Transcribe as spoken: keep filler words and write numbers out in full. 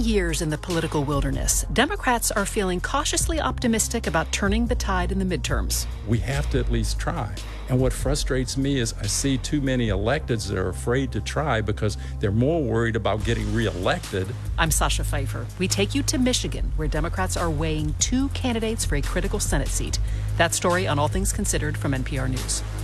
years in the political wilderness, Democrats are feeling cautiously optimistic about turning the tide in the midterms. We have to at least try. And what frustrates me is I see too many electeds that are afraid to try because they're more worried about getting reelected. I'm Sasha Pfeiffer. We take you to Michigan, where Democrats are weighing two candidates for a critical Senate seat. That story on All Things Considered from N P R News.